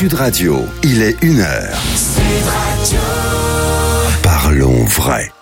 Sud Radio, il est 1h. Sud Radio. Parlons vrai.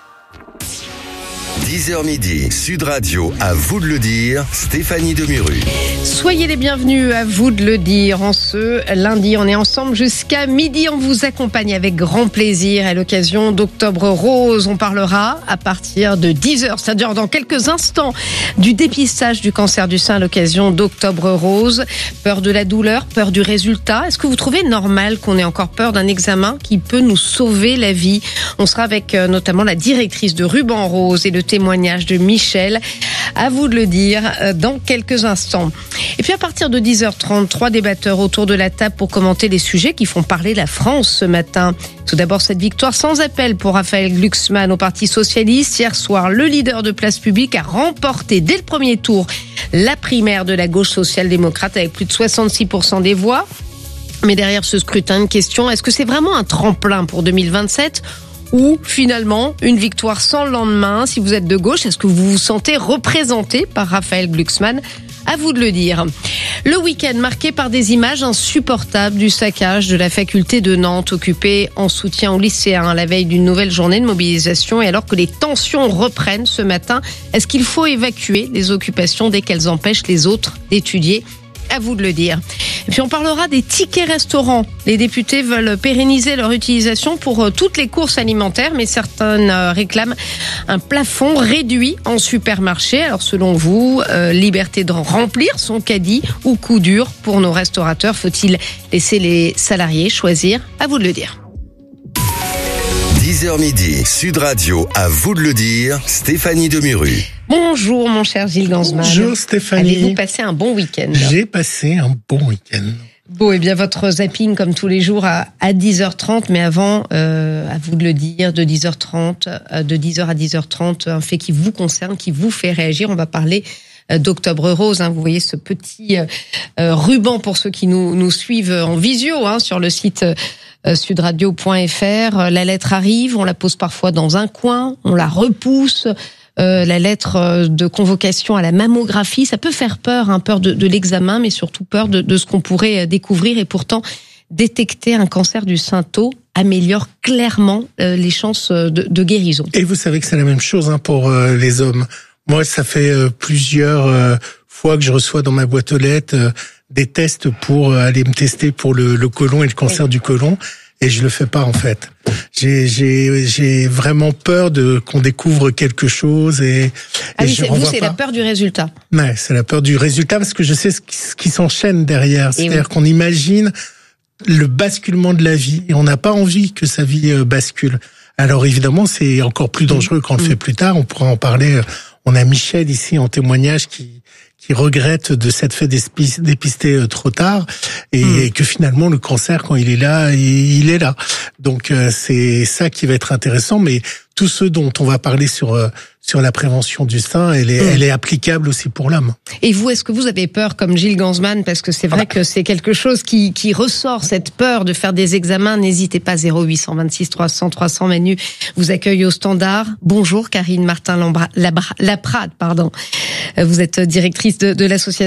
10h midi, Sud Radio, à vous de le dire, Stéphanie Demuru. Soyez les bienvenus, à vous de le dire. En ce lundi, on est ensemble jusqu'à midi. On vous accompagne avec grand plaisir à l'occasion d'Octobre Rose. On parlera à partir de 10h, c'est-à-dire dans quelques instants, du dépistage du cancer du sein à l'occasion d'Octobre Rose. Peur de la douleur, peur du résultat. Est-ce que vous trouvez normal qu'on ait encore peur d'un examen qui peut nous sauver la vie? On sera avec notamment la directrice de Ruban Rose et le témoignage de Michel. À vous de le dire dans quelques instants. Et puis à partir de 10h30, 3 débatteurs autour de la table pour commenter les sujets qui font parler la France ce matin. Tout d'abord, cette victoire sans appel pour Raphaël Glucksmann au Parti Socialiste. Hier soir, le leader de Place Publique a remporté dès le premier tour la primaire de la gauche social-démocrate avec plus de 66% des voix. Mais derrière ce scrutin, une question, est-ce que c'est vraiment un tremplin pour 2027 ? Ou finalement, une victoire sans lendemain? Si vous êtes de gauche, est-ce que vous vous sentez représenté par Raphaël Glucksmann? À vous de le dire. Le week-end marqué par des images insupportables du saccage de la faculté de Nantes occupée en soutien aux lycéens à la veille d'une nouvelle journée de mobilisation et alors que les tensions reprennent ce matin, est-ce qu'il faut évacuer les occupations dès qu'elles empêchent les autres d'étudier? À vous de le dire. Et puis on parlera des tickets restaurants. Les députés veulent pérenniser leur utilisation pour toutes les courses alimentaires, mais certaines réclament un plafond réduit en supermarché. Alors selon vous, liberté de remplir son caddie ou coup dur pour nos restaurateurs? Faut-il laisser les salariés choisir? À vous de le dire. 10h midi, Sud Radio, à vous de le dire, Stéphanie Demuru. Bonjour mon cher Gilles Gansman. Bonjour Stéphanie. Avez-vous passé un bon week-end? J'ai passé un bon week-end. Bon, et bien votre zapping comme tous les jours à 10h30, mais avant, à vous de le dire, de 10h30, de 10h à 10h30, un fait qui vous concerne, qui vous fait réagir. On va parler d'Octobre Rose. Vous voyez ce petit ruban pour ceux qui nous suivent en visio sur le site sudradio.fr. La lettre arrive, on la pose parfois dans un coin, on la repousse. La lettre de convocation à la mammographie, ça peut faire peur, peur de l'examen, mais surtout peur de ce qu'on pourrait découvrir. Et pourtant, détecter un cancer du sein tôt améliore clairement les chances de guérison. Et vous savez que c'est la même chose pour les hommes. Moi, ça fait plusieurs fois que je reçois dans ma boîte aux lettres des tests pour aller me tester pour le côlon et le cancer du côlon. Et je le fais pas en fait. J'ai vraiment peur qu'on découvre quelque chose et vous c'est la peur du résultat. Ouais, c'est la peur du résultat parce que je sais ce qui s'enchaîne derrière. C'est-à-dire qu'on imagine le basculement de la vie et on n'a pas envie que sa vie bascule. Alors évidemment, c'est encore plus dangereux quand on le fait plus tard. On pourra en parler. On a Michel ici en témoignage qui regrette de s'être fait dépister trop tard et que finalement le cancer quand il est là, il est là. Donc c'est ça qui va être intéressant, mais tout ce dont on va parler sur la prévention du sein, elle est applicable aussi pour l'homme. Et vous, est-ce que vous avez peur comme Gilles Gansman? Parce que c'est vrai que c'est quelque chose qui ressort, cette peur de faire des examens. N'hésitez pas, 0826 300 300. Manu vous accueille au standard. Bonjour Karine Martin-Laprade, pardon. Vous êtes directrice de l'association